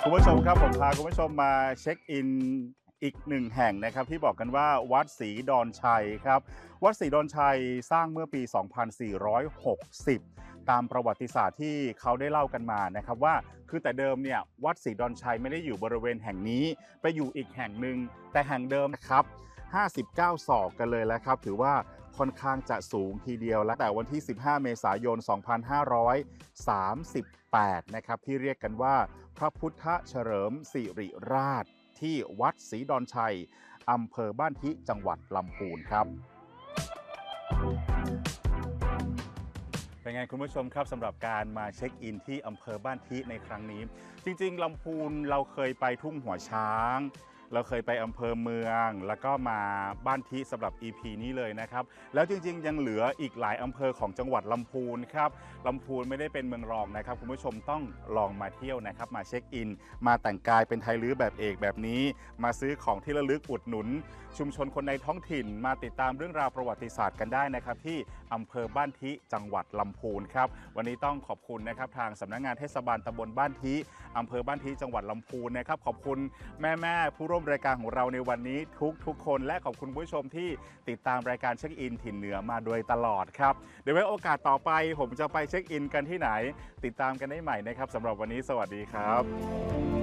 คุณผู้ชมครับผมพาคุณผู้ชมมาเช็คอินอีกหนึ่งแห่งนะครับที่บอกกันว่าวัดศรีดอนชัยครับวัดศรีดอนชัยสร้างเมื่อปี 2460 ตามประวัติศาสตร์ที่เขาได้เล่ากันมานะครับว่าคือแต่เดิมเนี่ยวัดศรีดอนชัยไม่ได้อยู่บริเวณแห่งนี้ไปอยู่อีกแห่งหนึ่งแต่แห่งเดิมครับ59 ศอกกันเลยแล้วครับถือว่าค่อนข้างจะสูงทีเดียวและแต่วันที่15 เมษายน 2538 นะครับที่เรียกกันว่าพระพุทธเฉลิมสิริราชที่วัดศรีดอนชัยอำเภอบ้านทิจังหวัดลำพูนครับเป็นไงคุณผู้ชมครับสำหรับการมาเช็คอินที่อำเภอบ้านทิในครั้งนี้จริงๆลำพูนเราเคยไปทุ่งหัวช้างเราเคยไปอำเภอเมืองแล้วก็มาบ้านทิสำหรับ EP นี้เลยนะครับแล้วจริงๆยังเหลืออีกหลายอำเภอของจังหวัดลำพูนครับลำพูนไม่ได้เป็นเมืองรองนะครับคุณผู้ชมต้องลองมาเที่ยวนะครับมาเช็คอินมาแต่งกายเป็นไทยลื้อแบบเอกแบบนี้มาซื้อของที่ระลึกอุดหนุนชุมชนคนในท้องถิ่นมาติดตามเรื่องราวประวัติศาสตร์กันได้นะครับที่อำเภอบ้านทิจังหวัดลำพูนครับวันนี้ต้องขอบคุณนะครับทางสำนักงานเทศบาลตำบลบ้านทิอำเภอบ้านทิจังหวัดลำพูนนะครับขอบคุณแม่ผู้ร่วมรายการของเราในวันนี้ทุกคนและขอบคุณผู้ชมที่ติดตามรายการเช็คอินถิ่นเหนือมาโดยตลอดครับเดี๋ยวไว้โอกาสต่อไปผมจะไปเช็คอินกันที่ไหนติดตามกันได้ใหม่นะครับสำหรับวันนี้สวัสดีครับ